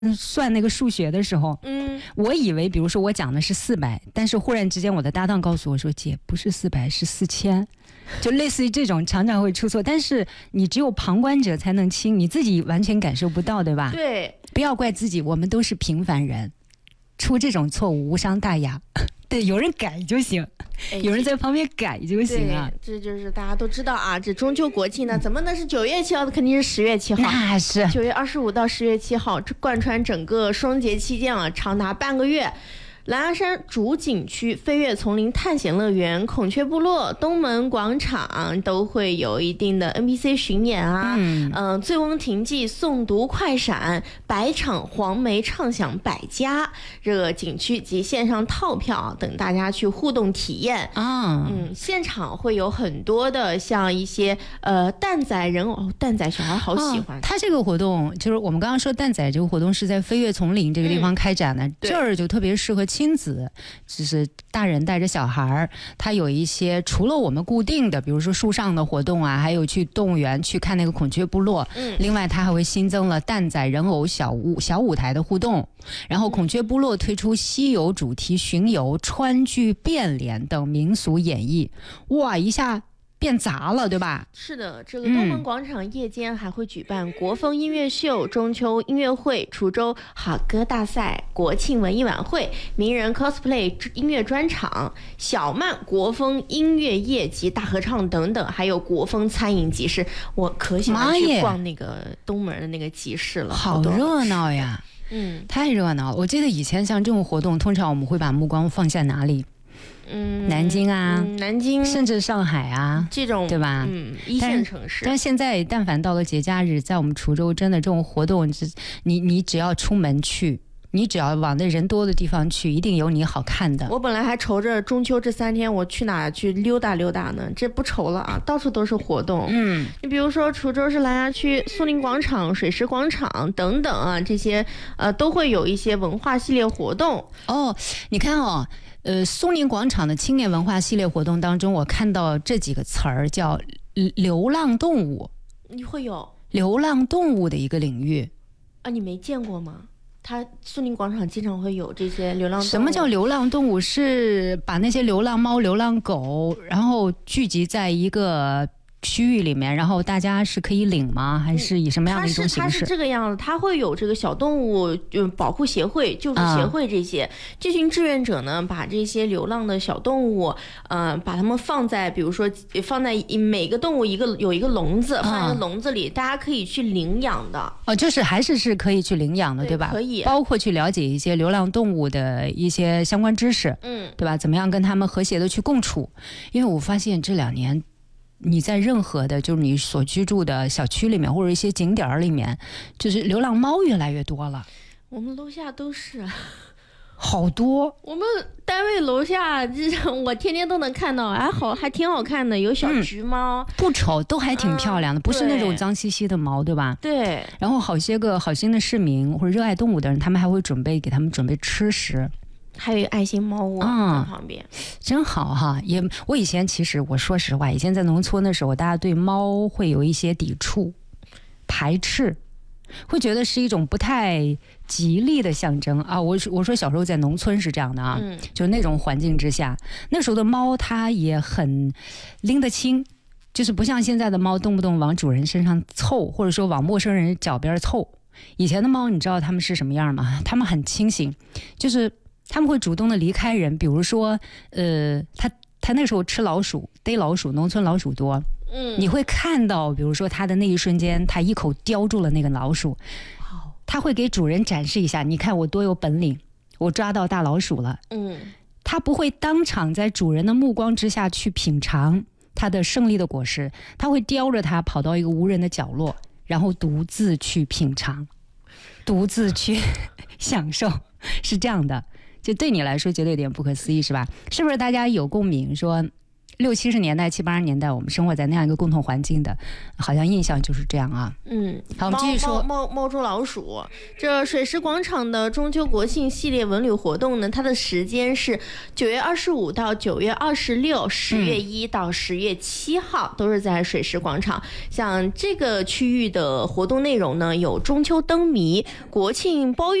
算那个数学的时候，我以为比如说我讲的是400，但是忽然之间我的搭档告诉我说，姐不是400是4000，就类似于这种常常会出错，但是你只有旁观者才能清，你自己完全感受不到，对吧？ 对， 不要怪自己，我们都是平凡人，出这种错误无伤大雅。对，有人改就行，有人在旁边改就行啊。 这就是大家都知道啊，这中秋国庆呢，怎么能是9月7号的？肯定是10月7号。 那是 9月25到10月7号，这贯穿整个双节期间啊，长达半个月。狼牙山主景区、飞跃丛林探险乐园、孔雀部落、东门广场都会有一定的 NPC 巡演啊，醉翁亭记、诵读快闪、百场黄梅畅享百家这个景区及线上套票等大家去互动体验啊。现场会有很多的像一些蛋仔人偶，蛋仔小孩好喜欢。 他这个活动就是我们刚刚说蛋仔这个活动是在飞跃丛林这个地方开展的，这儿就特别适合亲子，就是大人带着小孩，他有一些除了我们固定的，比如说树上的活动啊，还有去动物园去看那个孔雀部落。另外他还会新增了蛋仔人偶小舞台的互动，然后孔雀部落推出西游主题巡游、川剧变脸等民俗演绎，哇，一下变杂了，对吧？ 是的，这个东门广场夜间还会举办国风音乐秀、中秋音乐会、滁州好歌大赛、国庆文艺晚会、名人 cosplay 音乐专场、小曼国风音乐夜及大合唱等等，还有国风餐饮集市。我可喜欢去逛那个东门的那个集市了， 好热闹呀！太热闹了。我记得以前像这种活动，通常我们会把目光放在哪里？南京啊， 南京， 甚至上海啊， 这种对吧？ 一线城市。 但现在，但凡到了节假日，在我们滁州，真的这种活动，你只要出门去，你只要往那人多的地方去，一定有你好看的。 我本来还愁着中秋这3天我去哪去溜达溜达呢，这不愁了啊，到处都是活动。你比如说滁州市兰芽区苏宁广场、水石广场等等啊，这些都会有一些文化系列活动。 你看哦。苏宁广场的青年文化系列活动当中，我看到这几个词儿，叫流浪动物。 你会有流浪动物的一个领域啊？你没见过吗？它苏宁广场经常会有这些流浪动物。 什么叫流浪动物？是把那些流浪猫、流浪狗，然后聚集在一个区域里面，然后大家是可以领吗？还是以什么样的一种形式？ 它是这个样子，它会有这个小动物保护协会、救助协会这些，这群志愿者呢，把这些流浪的小动物，把它们放在，比如说放在每个动物有一个笼子，放在笼子里，大家可以去领养的。 就是还是可以去领养的，对吧？ 可以， 包括去了解一些流浪动物的一些相关知识，对吧？怎么样跟他们和谐的去共处？因为我发现这2年。你在任何的就是你所居住的小区里面或者一些景点里面，就是流浪猫越来越多了。 我们楼下都是好多， 我们单位楼下我天天都能看到，还挺好看的，有小橘猫， 不丑，都还挺漂亮的，不是那种脏兮兮的毛，对吧？ 对。 然后好些个好心的市民或者热爱动物的人，他们还会给他们准备吃食。 还有一个爱心猫窝在旁边， 真好哈！我以前其实我说实话，以前在农村的时候，大家对猫会有一些抵触、排斥，会觉得是一种不太吉利的象征啊。我说小时候在农村是这样的啊，就那种环境之下，那时候的猫它也很拎得清，就是不像现在的猫动不动往主人身上凑，或者说往陌生人脚边凑。以前的猫你知道它们是什么样吗？它们很清醒，就是他们会主动的离开人，比如说，他那时候吃老鼠、逮老鼠，农村老鼠多，你会看到，比如说他的那一瞬间，他一口叼住了那个老鼠，他会给主人展示一下，你看我多有本领，我抓到大老鼠了，他不会当场在主人的目光之下去品尝他的胜利的果实，他会叼着它跑到一个无人的角落，然后独自去品尝，独自去享受，是这样的。就对你来说觉得有点不可思议是吧？是不是大家有共鸣说 60、70年代、70、80年代，我们生活在那样一个共同环境的，好像印象就是这样啊。好，我们继续说猫捉老鼠。这水石广场的中秋国庆系列文旅活动呢，它的时间是9月25到9月26，10月1到10月7号，都是在水石广场。像这个区域的活动内容呢，有中秋灯谜、国庆包月